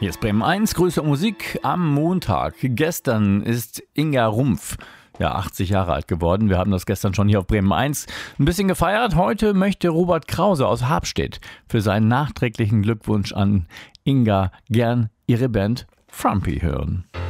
Hier ist Bremen 1, Grüße und Musik am Montag. Gestern ist Inga Rumpf 80 Jahre alt geworden. Wir haben das gestern schon hier auf Bremen 1 ein bisschen gefeiert. Heute möchte Robert Krause aus Habstedt für seinen nachträglichen Glückwunsch an Inga gern ihre Band Frumpy hören.